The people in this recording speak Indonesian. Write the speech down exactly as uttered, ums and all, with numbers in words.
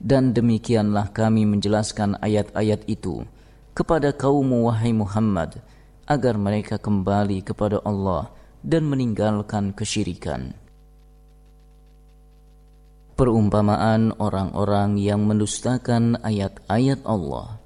Dan demikianlah kami menjelaskan ayat-ayat itu kepada kaummu wahai Muhammad, agar mereka kembali kepada Allah dan meninggalkan kesyirikan. Perumpamaan orang-orang yang mendustakan ayat-ayat Allah.